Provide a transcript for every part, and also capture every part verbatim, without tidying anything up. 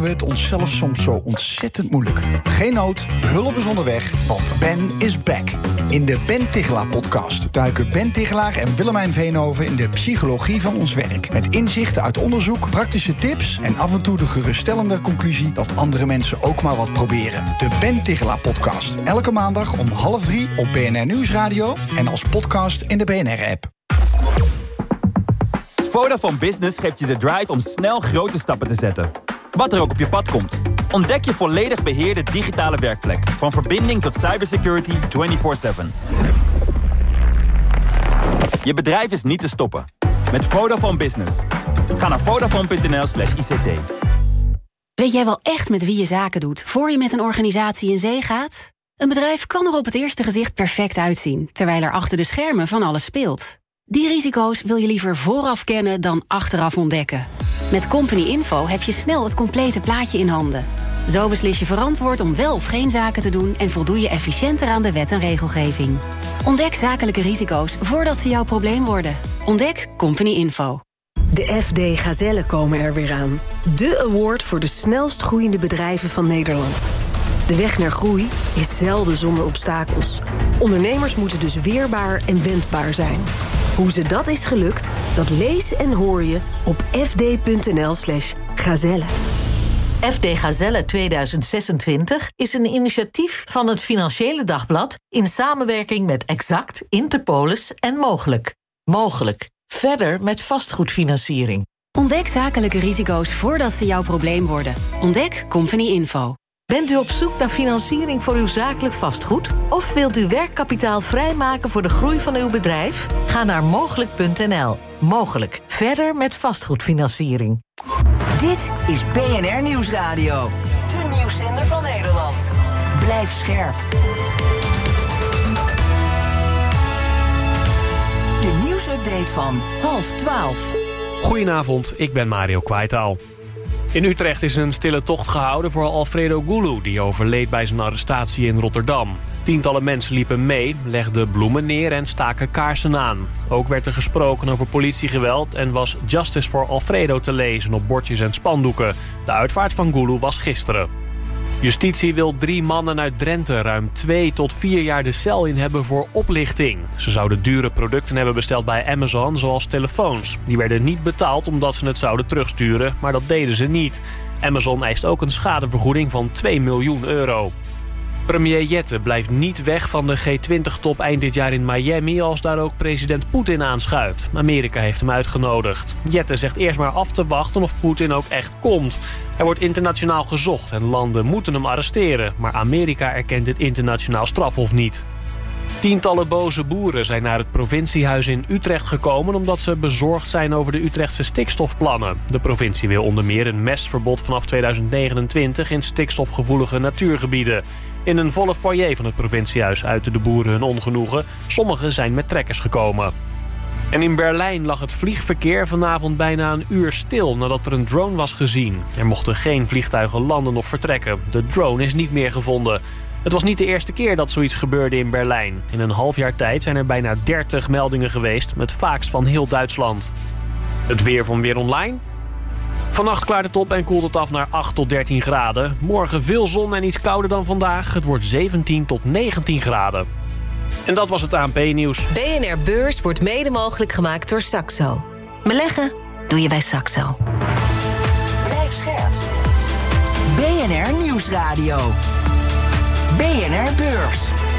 we het onszelf soms zo ontzettend moeilijk. Geen nood, hulp is onderweg, want Ben is back. In de Ben Tichelaar podcast duiken Ben Tichelaar en Willemijn Veenhoven in de psychologie van ons werk. Met inzichten uit onderzoek, praktische tips en af en toe de geruststellende conclusie dat andere mensen ook maar wat proberen. De Ben Tichelaar podcast. Elke maandag om half drie op B N R Nieuwsradio en als podcast in de B N R-app. Vodafone Business geeft je de drive om snel grote stappen te zetten. Wat er ook op je pad komt. Ontdek je volledig beheerde digitale werkplek. Van verbinding tot cybersecurity vierentwintig zeven. Je bedrijf is niet te stoppen. Met Vodafone Business. Ga naar vodafone.nl slash ICT. Weet jij wel echt met wie je zaken doet voor je met een organisatie in zee gaat? Een bedrijf kan er op het eerste gezicht perfect uitzien, terwijl er achter de schermen van alles speelt. Die risico's wil je liever vooraf kennen dan achteraf ontdekken. Met Company Info heb je snel het complete plaatje in handen. Zo beslis je verantwoord om wel of geen zaken te doen en voldoe je efficiënter aan de wet en regelgeving. Ontdek zakelijke risico's voordat ze jouw probleem worden. Ontdek Company Info. De F D Gazellen komen er weer aan. De award voor de snelst groeiende bedrijven van Nederland. De weg naar groei is zelden zonder obstakels. Ondernemers moeten dus weerbaar en wendbaar zijn. Hoe ze dat is gelukt, dat lees en hoor je op fd.nl slash gazelle. F D Gazelle tweeduizend zesentwintig is een initiatief van het Financiële Dagblad in samenwerking met Exact, Interpolis en Mogelijk. Mogelijk. Verder met vastgoedfinanciering. Ontdek zakelijke risico's voordat ze jouw probleem worden. Ontdek Company Info. Bent u op zoek naar financiering voor uw zakelijk vastgoed? Of wilt u werkkapitaal vrijmaken voor de groei van uw bedrijf? Ga naar mogelijk punt n l. Mogelijk. Verder met vastgoedfinanciering. Dit is B N R Nieuwsradio. De nieuwszender van Nederland. Blijf scherp. De nieuwsupdate van half twaalf. Goedenavond, ik ben Mario Kwaitaal. In Utrecht is een stille tocht gehouden voor Alfredo Gulu, die overleed bij zijn arrestatie in Rotterdam. Tientallen mensen liepen mee, legden bloemen neer en staken kaarsen aan. Ook werd er gesproken over politiegeweld en was Justice for Alfredo te lezen op bordjes en spandoeken. De uitvaart van Gulu was gisteren. Justitie wil drie mannen uit Drenthe ruim twee tot vier jaar de cel in hebben voor oplichting. Ze zouden dure producten hebben besteld bij Amazon, zoals telefoons. Die werden niet betaald omdat ze het zouden terugsturen, maar dat deden ze niet. Amazon eist ook een schadevergoeding van twee miljoen euro. Premier Jette blijft niet weg van de G twintig top eind dit jaar in Miami als daar ook president Poetin aanschuift. Amerika heeft hem uitgenodigd. Jette zegt eerst maar af te wachten of Poetin ook echt komt. Hij wordt internationaal gezocht en landen moeten hem arresteren, maar Amerika erkent dit internationaal strafhof niet. Tientallen boze boeren zijn naar het provinciehuis in Utrecht gekomen omdat ze bezorgd zijn over de Utrechtse stikstofplannen. De provincie wil onder meer een mestverbod vanaf tweeduizend negenentwintig in stikstofgevoelige natuurgebieden. In een volle foyer van het provinciehuis uiten de boeren hun ongenoegen. Sommigen zijn met trekkers gekomen. En in Berlijn lag het vliegverkeer vanavond bijna een uur stil nadat er een drone was gezien. Er mochten geen vliegtuigen landen of vertrekken. De drone is niet meer gevonden. Het was niet de eerste keer dat zoiets gebeurde in Berlijn. In een half jaar tijd zijn er bijna dertig meldingen geweest, met vaakst van heel Duitsland. Het weer van Weer Online. Vannacht klaart het op en koelt het af naar acht tot dertien graden. Morgen veel zon en iets kouder dan vandaag. Het wordt zeventien tot negentien graden. En dat was het A N P-nieuws. B N R Beurs wordt mede mogelijk gemaakt door Saxo. Beleggen doe je bij Saxo. Blijf scherp. B N R Nieuwsradio. B N R Beurs.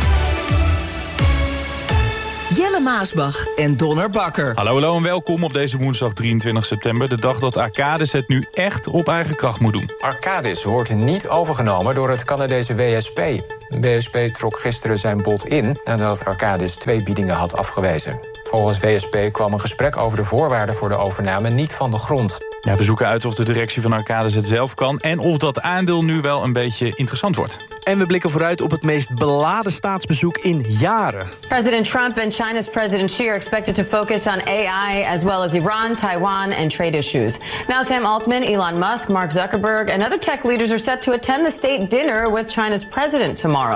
Jelle Maasbach en Donner Bakker. Hallo, hallo en welkom op deze woensdag drieëntwintig september. De dag dat Arcadis het nu echt op eigen kracht moet doen. Arcadis wordt niet overgenomen door het Canadese W S P. W S P trok gisteren zijn bod in nadat Arcadis twee biedingen had afgewezen. Volgens W S P kwam een gesprek over de voorwaarden voor de overname niet van de grond. Ja, we zoeken uit of de directie van Arcadis het zelf kan en of dat aandeel nu wel een beetje interessant wordt. En we blikken vooruit op het meest beladen staatsbezoek in jaren. President Trump and China's President Xi are expected to focus on A I as well as Iran, Taiwan and trade issues. Now Sam Altman, Elon Musk, Mark Zuckerberg and other tech leaders are set to attend the state dinner with China's president tomorrow.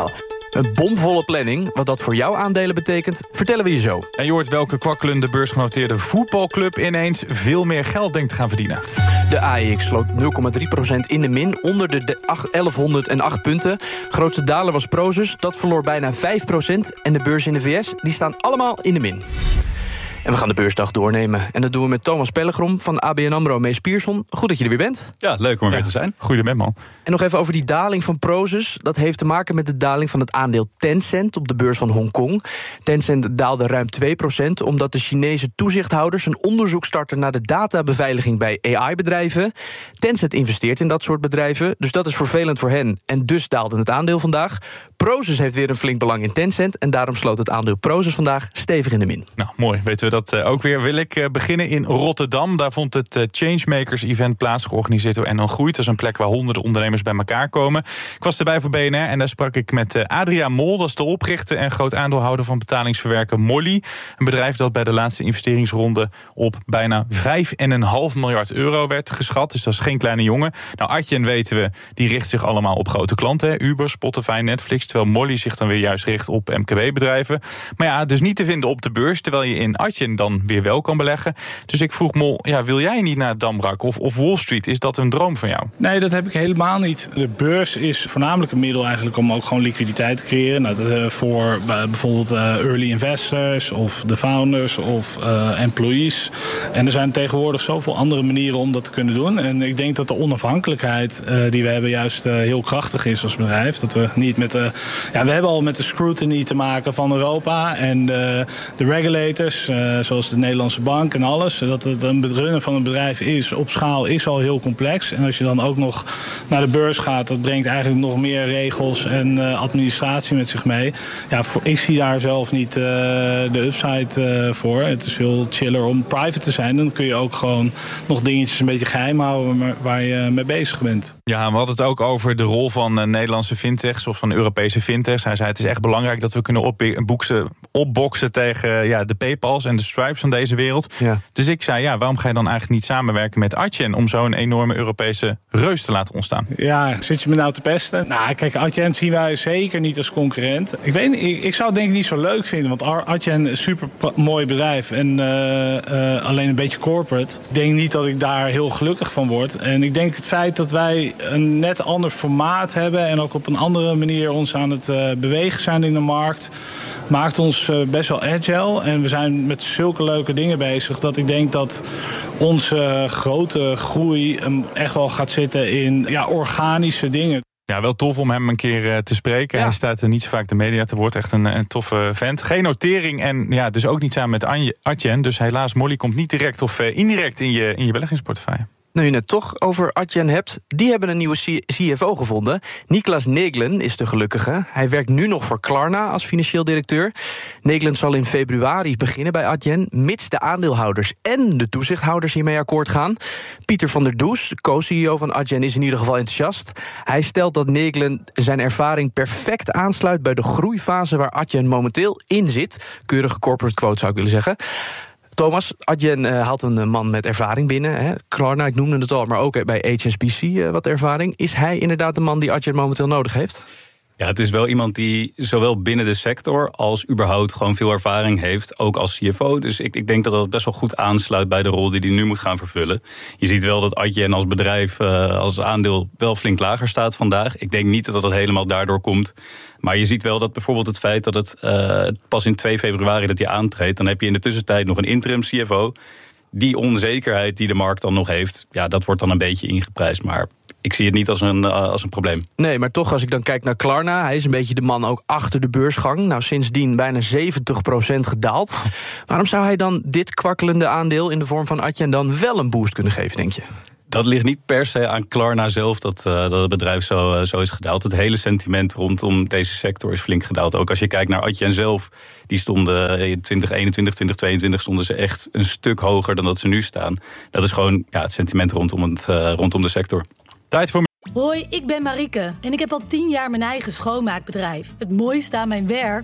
Een bomvolle planning. Wat dat voor jouw aandelen betekent, vertellen we je zo. En je hoort welke kwakkelende beursgenoteerde voetbalclub ineens veel meer geld denkt te gaan verdienen. De A E X sloot nul komma drie procent in de min, onder de elfhonderdacht punten. Grootste daler was Prosus, dat verloor bijna vijf procent. En de beurzen in de V S die staan allemaal in de min. En we gaan de beursdag doornemen. En dat doen we met Thomas Pellegrom van A B N AMRO Mees Pierson. Goed dat je er weer bent. Ja, leuk om er ja. weer te zijn. Goeiedag, man. En nog even over die daling van Prosus. Dat heeft te maken met de daling van het aandeel Tencent op de beurs van Hongkong. Tencent daalde ruim twee procent... omdat de Chinese toezichthouders een onderzoek starten naar de databeveiliging bij A I-bedrijven. Tencent investeert in dat soort bedrijven, dus dat is vervelend voor hen. En dus daalde het aandeel vandaag. Prosus heeft weer een flink belang in Tencent... en daarom sloot het aandeel Prosus vandaag stevig in de min. Nou, mooi. Weten we dat uh, ook weer. Wil ik uh, beginnen in Rotterdam. Daar vond het uh, Changemakers-event plaats, georganiseerd door N L Groeit. Dat is een plek waar honderden ondernemers bij elkaar komen. Ik was erbij voor B N R en daar sprak ik met uh, Adriaan Mol. Dat is de oprichter en groot aandeelhouder van betalingsverwerker Mollie. Een bedrijf dat bij de laatste investeringsronde op bijna vijf komma vijf miljard euro werd geschat. Dus dat is geen kleine jongen. Nou, Adyen weten we, die richt zich allemaal op grote klanten. Hè? Uber, Spotify, Netflix. Terwijl Mollie zich dan weer juist richt op M K B-bedrijven. Maar ja, dus niet te vinden op de beurs, terwijl je in Adyen dan weer wel kan beleggen. Dus ik vroeg Mol, ja, wil jij niet naar Damrak of, of Wall Street? Is dat een droom van jou? Nee, dat heb ik helemaal niet. De beurs is voornamelijk een middel eigenlijk om ook gewoon liquiditeit te creëren. Nou, dat, uh, voor uh, bijvoorbeeld uh, early investors of de founders of uh, employees. En er zijn tegenwoordig zoveel andere manieren om dat te kunnen doen. En ik denk dat de onafhankelijkheid uh, die we hebben juist uh, heel krachtig is als bedrijf. Dat we niet met de, ja, we hebben al met de scrutiny te maken van Europa en de, de regulators, uh, zoals de Nederlandse Bank en alles. Dat het een runnen van een bedrijf is op schaal is al heel complex. En als je dan ook nog naar de beurs gaat, dat brengt eigenlijk nog meer regels en uh, administratie met zich mee. Ja, voor, ik zie daar zelf niet uh, de upside uh, voor. Het is veel chiller om private te zijn. Dan kun je ook gewoon nog dingetjes een beetje geheim houden waar je mee bezig bent. Ja, we hadden het ook over de rol van uh, Nederlandse fintechs of van Europese fintechs. Hij zei het is echt belangrijk dat we kunnen opboksen, opboksen tegen ja, de PayPal's en de Stripes van deze wereld. Ja. Dus ik zei, ja, waarom ga je dan eigenlijk niet samenwerken met Adyen om zo'n enorme Europese reus te laten ontstaan? Ja, zit je me nou te pesten? Nou, kijk, Adyen zien wij zeker niet als concurrent. Ik weet niet, ik, ik zou het denk ik niet zo leuk vinden, want Adyen is een super mooi bedrijf en uh, uh, alleen een beetje corporate. Ik denk niet dat ik daar heel gelukkig van word. En ik denk het feit dat wij een net ander formaat hebben en ook op een andere manier ons aan het uh, bewegen zijn in de markt, maakt ons uh, best wel agile. En we zijn met zulke leuke dingen bezig dat ik denk dat onze grote groei um, echt wel gaat zitten in ja, organische dingen. Ja, wel tof om hem een keer uh, te spreken. Ja. Hij staat er niet zo vaak de media te woord. Echt een, een toffe vent. Geen notering en ja, dus ook niet samen met Adyen. Dus helaas, Mollie komt niet direct of uh, indirect in je, in je beleggingsportefeuille. Nu je het toch over Adyen hebt, die hebben een nieuwe C F O gevonden. Niklas Neglen is de gelukkige. Hij werkt nu nog voor Klarna als financieel directeur. Neglen zal in februari beginnen bij Adyen, mits de aandeelhouders en de toezichthouders hiermee akkoord gaan. Pieter van der Does, de co-C E O van Adyen, is in ieder geval enthousiast. Hij stelt dat Neglen zijn ervaring perfect aansluit bij de groeifase waar Adyen momenteel in zit. Keurige corporate quote zou ik willen zeggen. Thomas, Adyen uh, haalt een man met ervaring binnen. Hè. Klarna, ik noemde het al, maar ook bij H S B C uh, wat ervaring. Is hij inderdaad de man die Adyen momenteel nodig heeft? Ja, het is wel iemand die zowel binnen de sector als überhaupt gewoon veel ervaring heeft, ook als C F O. Dus ik, ik denk dat dat best wel goed aansluit bij de rol die hij nu moet gaan vervullen. Je ziet wel dat Adyen als bedrijf, uh, als aandeel wel flink lager staat vandaag. Ik denk niet dat dat helemaal daardoor komt. Maar je ziet wel dat bijvoorbeeld het feit dat het uh, pas in twee februari dat hij aantreedt, dan heb je in de tussentijd nog een interim C F O. Die onzekerheid die de markt dan nog heeft, ja, dat wordt dan een beetje ingeprijsd. Maar ik zie het niet als een, uh, als een probleem. Nee, maar toch, als ik dan kijk naar Klarna, hij is een beetje de man ook achter de beursgang. Nou, sindsdien bijna zeventig procent gedaald. Waarom zou hij dan dit kwakkelende aandeel in de vorm van Adyen dan wel een boost kunnen geven, denk je? Dat ligt niet per se aan Klarna zelf dat, uh, dat het bedrijf zo, uh, zo is gedaald. Het hele sentiment rondom deze sector is flink gedaald. Ook als je kijkt naar Adyen zelf, die stonden in twintig eenentwintig, twintig tweeëntwintig stonden ze echt een stuk hoger dan dat ze nu staan. Dat is gewoon ja, het sentiment rondom, het, uh, rondom de sector. Tijd voor. Hoi, ik ben Marieke en ik heb al tien jaar mijn eigen schoonmaakbedrijf. Het mooiste aan mijn werk